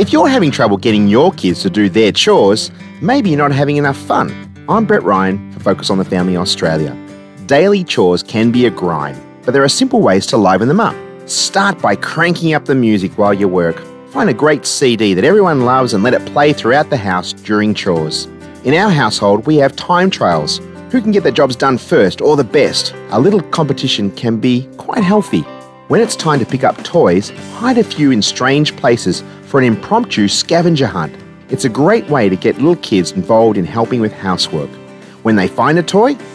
If you're having trouble getting your kids to do their chores, maybe you're not having enough fun. I'm Brett Ryan for Focus on the Family Australia. Daily chores can be a grind, but there are simple ways to liven them up. Start by cranking up the music while you work. Find a great CD that everyone loves and let it play throughout the house during chores. In our household, we have time trials. Who can get the jobs done first or the best? A little competition can be quite healthy. When it's time to pick up toys, hide a few in strange places for an impromptu scavenger hunt. It's a great way to get little kids involved in helping with housework. When they find a toy,